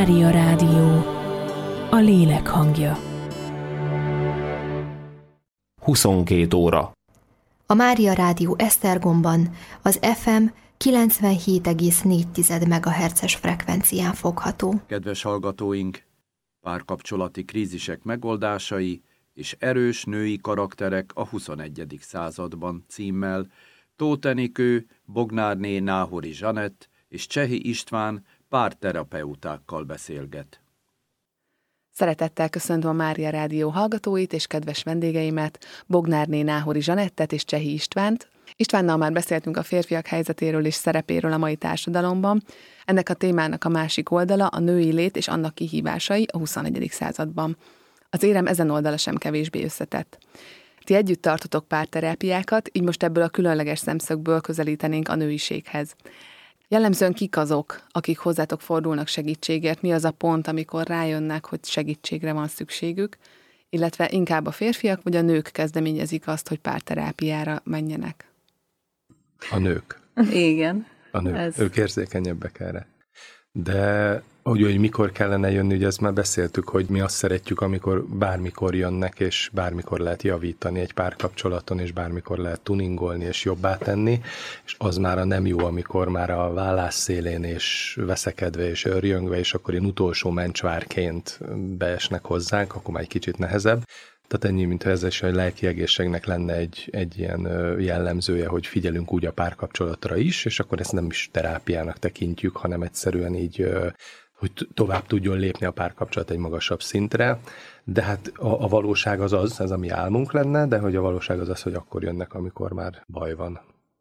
Mária Rádió, a lélek hangja. 22 óra. A Mária Rádió Esztergomban az FM 97,4 MHz-es frekvencián fogható. Kedves hallgatóink, párkapcsolati krízisek megoldásai és erős női karakterek a 21. században címmel Tóth Enikő, Bognárné Náhori Zsanett és Csehi István párterapeutákkal beszélget. Szeretettel köszöntöm a Mária Rádió hallgatóit és kedves vendégeimet, Bognárné Náhori Zsanettet és Csehi Istvánt. Istvánnal már beszéltünk a férfiak helyzetéről és szerepéről a mai társadalomban. Ennek a témának a másik oldala a női lét és annak kihívásai a 21. században. Az érem ezen oldala sem kevésbé összetett. Ti együtt tartotok párterápiákat, így most ebből a különleges szemszögből közelítenénk a nőiséghez. Jellemzően kik azok, akik hozzátok fordulnak segítségért, mi az a pont, amikor rájönnek, hogy segítségre van szükségük, illetve inkább a férfiak vagy a nők kezdeményezik azt, hogy párterápiára menjenek? A nők. Igen. A nők. Ők érzékenyebbek erre. De hogy mikor kellene jönni, ugye ezt már beszéltük, hogy mi azt szeretjük, amikor bármikor jönnek, és bármikor lehet javítani egy párkapcsolaton, és bármikor lehet tuningolni, és jobbá tenni, és az már nem jó, amikor már a vállás szélén, és veszekedve, és örjöngve, és akkor ilyen utolsó mencsvárként beesnek hozzánk, akkor már egy kicsit nehezebb. Tehát ennyi, mintha ez is a lelki egészségnek lenne egy ilyen jellemzője, hogy figyelünk úgy a párkapcsolatra is, és akkor ezt nem is terápiának tekintjük, hanem egyszerűen így, hogy tovább tudjon lépni a párkapcsolat egy magasabb szintre. De hát a valóság az, ez a mi álmunk lenne, de hogy a valóság az, hogy akkor jönnek, amikor már baj van.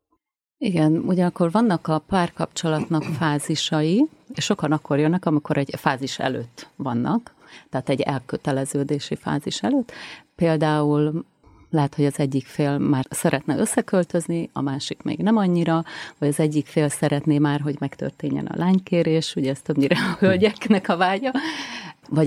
Igen, ugyanakkor vannak a párkapcsolatnak fázisai, és sokan akkor jönnek, amikor egy fázis előtt vannak, tehát egy elköteleződési fázis előtt. Például lehet, hogy az egyik fél már szeretne összeköltözni, a másik még nem annyira, vagy az egyik fél szeretné már, hogy megtörténjen a lánykérés, ugye ez többnyire a hölgyeknek a vágya, vagy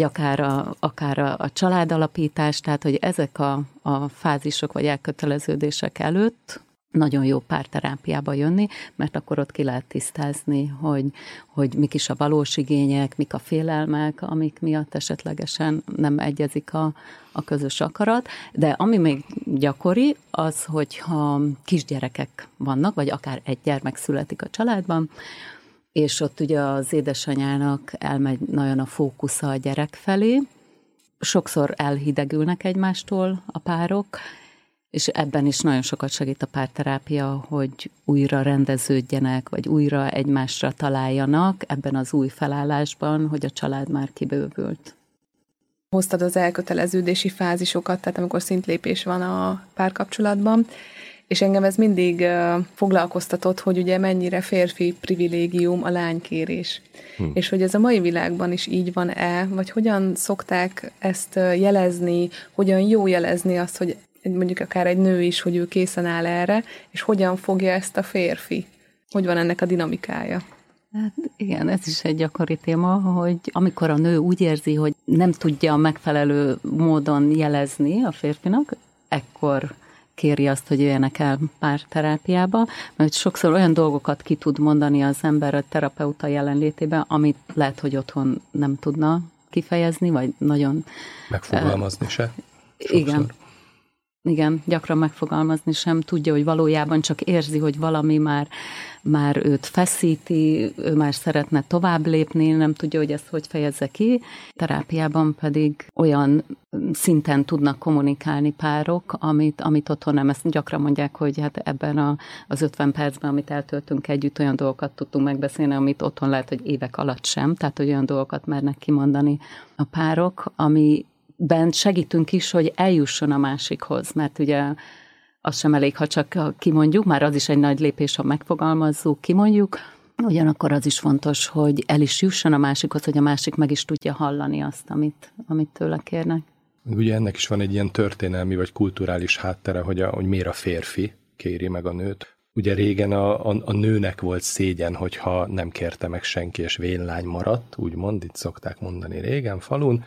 akár a családalapítás, tehát hogy ezek a fázisok vagy elköteleződések előtt nagyon jó párterápiába jönni, mert akkor ott ki lehet tisztázni, hogy mik is a valós igények, mik a félelmek, amik miatt esetlegesen nem egyezik a közös akarat. De ami még gyakori, az, hogyha kisgyerekek vannak, vagy akár egy gyermek születik a családban, és ott ugye az édesanyának elmegy nagyon a fókusza a gyerek felé, sokszor elhidegülnek egymástól a párok, és ebben is nagyon sokat segít a párterápia, hogy újra rendeződjenek, vagy újra egymásra találjanak ebben az új felállásban, hogy a család már kibővült. Hoztad az elköteleződési fázisokat, tehát amikor szintlépés van a párkapcsolatban, és engem ez mindig foglalkoztatott, hogy ugye mennyire férfi privilégium a lánykérés. És hogy ez a mai világban is így van-e, vagy hogyan szokták ezt jelezni, hogyan jó jelezni azt, hogy mondjuk akár egy nő is, hogy ő készen áll erre, és hogyan fogja ezt a férfi? Hogy van ennek a dinamikája? Hát igen, ez is egy gyakori téma, hogy amikor a nő úgy érzi, hogy nem tudja megfelelő módon jelezni a férfinak, ekkor kéri azt, hogy jöjjenek el párterápiába, mert sokszor olyan dolgokat ki tud mondani az ember a terapeuta jelenlétében, amit lehet, hogy otthon nem tudna kifejezni, vagy nagyon... Megfogalmazni se. Sokszor. Igen, gyakran megfogalmazni sem tudja, hogy valójában csak érzi, hogy valami már őt feszíti, ő már szeretne tovább lépni, nem tudja, hogy ezt hogy fejezze ki. Terápiában pedig olyan szinten tudnak kommunikálni párok, amit otthon nem. Ezt gyakran mondják, hogy hát ebben az 50 percben, amit eltöltünk együtt, olyan dolgokat tudtunk megbeszélni, amit otthon lehet, hogy évek alatt sem, tehát hogy olyan dolgokat mernek kimondani a párok, amiben segítünk is, hogy eljusson a másikhoz, mert ugye az sem elég, ha csak kimondjuk, már az is egy nagy lépés, ha megfogalmazzuk, kimondjuk, ugyanakkor az is fontos, hogy el is jusson a másikhoz, hogy a másik meg is tudja hallani azt, amit tőle kérnek. Ugye ennek is van egy ilyen történelmi vagy kulturális háttere, hogy miért a férfi kéri meg a nőt. Ugye régen a nőnek volt szégyen, hogyha nem kérte meg senki, és vénlány maradt, úgymond, itt szokták mondani régen falun.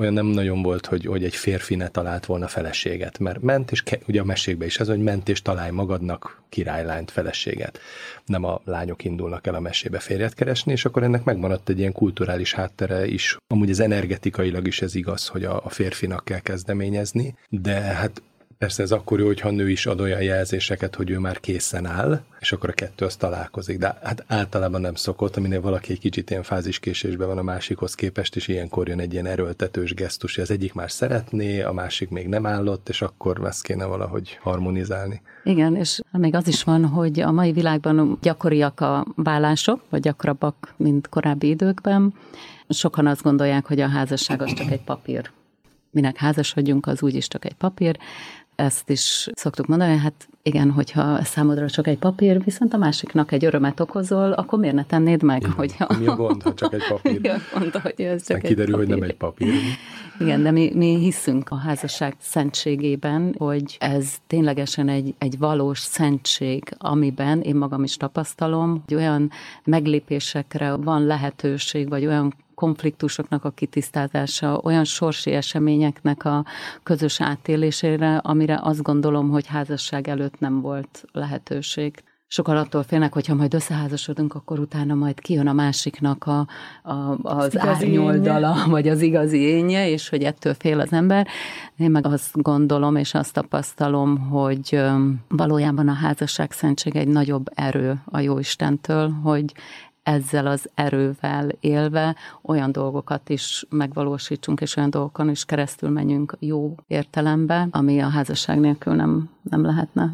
olyan nem nagyon volt, hogy egy férfi ne talált volna feleséget, mert ment, és ugye a mesékben is ez, hogy ment és találj magadnak királylányt, feleséget. Nem a lányok indulnak el a mesébe férjet keresni, és akkor ennek megmaradt egy ilyen kulturális háttere is. Amúgy ez energetikailag is ez igaz, hogy a férfinak kell kezdeményezni, de hát persze ez akkor jó, hogyha a nő is ad olyan jelzéseket, hogy ő már készen áll, és akkor a kettő az találkozik. De hát általában nem szokott, aminél valaki egy kicsit ilyen fáziskésésben van a másikhoz képest, és ilyenkor jön egy ilyen erőltetős gesztus, hogy az egyik már szeretné, a másik még nem állott, és akkor ezt kéne valahogy harmonizálni. Igen, és még az is van, hogy a mai világban gyakoriak a vállások, vagy gyakrabbak, mint korábbi időkben. Sokan azt gondolják, hogy a házasság az csak egy papír. Minek házasodjunk, az úgyis csak egy papír. Ezt is szoktuk mondani, hát igen, hogyha számodra csak egy papír, viszont a másiknak egy örömet okozol, akkor miért ne tennéd meg? Hogyha... Mi a gond, ha csak egy papír? Mi a gond, hogy ez csak kiderül, egy papír. hogy nem egy papír. Igen, de mi hiszünk a házasság szentségében, hogy ez ténylegesen egy valós szentség, amiben én magam is tapasztalom, hogy olyan meglépésekre van lehetőség, vagy olyan konfliktusoknak a kitisztázása, olyan sorsi eseményeknek a közös átélésére, amire azt gondolom, hogy házasság előtt nem volt lehetőség. Sokan attól félnek, hogyha majd összeházasodunk, akkor utána majd kijön a másiknak az árnyoldala, vagy az igazi énje, és hogy ettől fél az ember. Én meg azt gondolom, és azt tapasztalom, hogy valójában a házasság szentség egy nagyobb erő a Jóistentől, hogy ezzel az erővel élve olyan dolgokat is megvalósítsunk, és olyan dolgokon is keresztül menjünk jó értelembe, ami a házasság nélkül nem lehetne.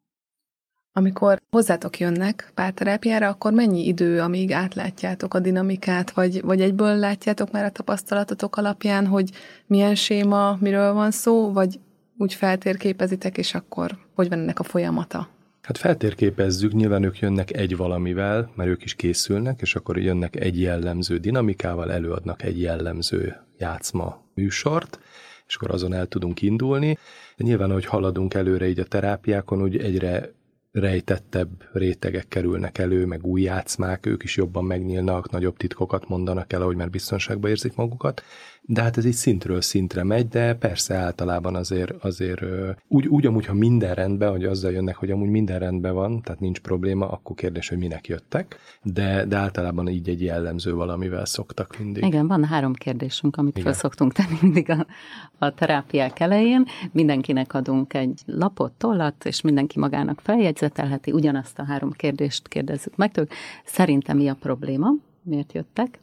Amikor hozzátok jönnek párterápiára, akkor mennyi idő, amíg átlátjátok a dinamikát, vagy egyből látjátok már a tapasztalatotok alapján, hogy milyen séma, miről van szó, vagy úgy feltérképezitek, és akkor hogy van ennek a folyamata? Hát feltérképezzük, nyilván ők jönnek egy valamivel, mert ők is készülnek, és akkor jönnek egy jellemző dinamikával, előadnak egy jellemző játszma műsort, és akkor azon el tudunk indulni. De nyilván, ahogy haladunk előre így a terápiákon, úgy egyre rejtettebb rétegek kerülnek elő, meg új játszmák, ők is jobban megnyílnak, nagyobb titkokat mondanak el, ahogy már biztonságban érzik magukat. De hát ez így szintről szintre megy, de persze általában azért úgy amúgy, ha minden rendben, hogy azzal jönnek, hogy amúgy minden rendben van, tehát nincs probléma, akkor kérdés, hogy minek jöttek, de általában így egy jellemző valamivel szoktak mindig. Igen, van 3 kérdésünk, amit fel szoktunk tenni mindig a terápiák elején. Mindenkinek adunk egy lapot, tollat, és mindenki magának feljegyzetelheti, ugyanazt a 3 kérdést kérdezzük meg tőlük. Szerintem mi a probléma? Miért jöttek?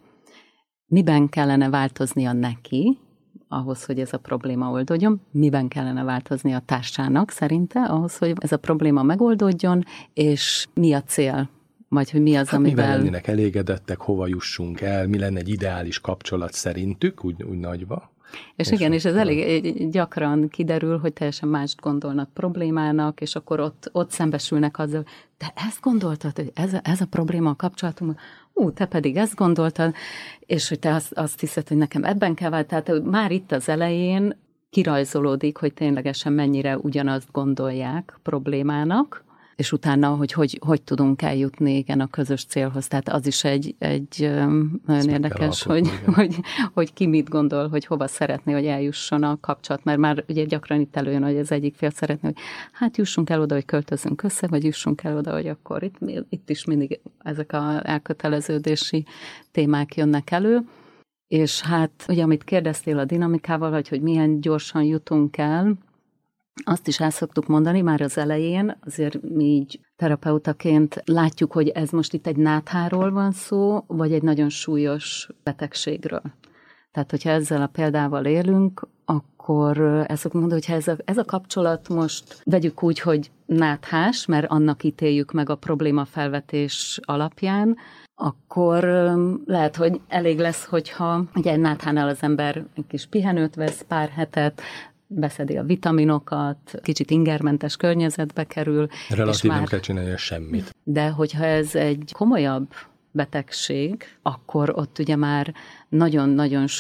Miben kellene változnia neki, ahhoz, hogy ez a probléma oldódjon? Miben kellene változni a társának szerinte, ahhoz, hogy ez a probléma megoldódjon, és mi a cél? Vagy hogy mi az, amivel... Mivel lennének elégedettek, hova jussunk el, mi lenne egy ideális kapcsolat szerintük, úgy nagyba? És igen, és ez elég gyakran kiderül, hogy teljesen mást gondolnak problémának, és akkor ott szembesülnek azzal, de ezt gondoltad, hogy ez a probléma a kapcsolatunkban, te pedig ezt gondoltad, és hogy te azt hiszed, hogy nekem ebben kell változni. Tehát már itt az elején kirajzolódik, hogy ténylegesen mennyire ugyanazt gondolják problémának, és utána, hogy tudunk eljutni igen, a közös célhoz. Tehát az is egy nagyon érdekes, hogy ki mit gondol, hogy hova szeretné, hogy eljusson a kapcsolat. Mert már ugye gyakran itt előjön, hogy az egyik fél szeretné, hogy hát jussunk el oda, hogy költözünk össze, vagy jussunk el oda, hogy akkor itt is mindig ezek az elköteleződési témák jönnek elő. És hát ugye, amit kérdeztél a dinamikával, hogy milyen gyorsan jutunk el, azt is el szoktuk mondani már az elején, azért mi így terapeutaként látjuk, hogy ez most itt egy nátháról van szó, vagy egy nagyon súlyos betegségről. Tehát, hogyha ezzel a példával élünk, akkor el szoktuk mondani, hogyha ez a kapcsolat most vegyük úgy, hogy náthás, mert annak ítéljük meg a problémafelvetés alapján, akkor lehet, hogy elég lesz, hogyha ugye egy náthánál az ember egy kis pihenőt vesz, pár hetet, beszedi a vitaminokat, kicsit ingermentes környezetbe kerül. Relatív nem kell csinálni semmit. De hogyha ez egy komolyabb betegség, akkor ott ugye már nagyon-nagyon sok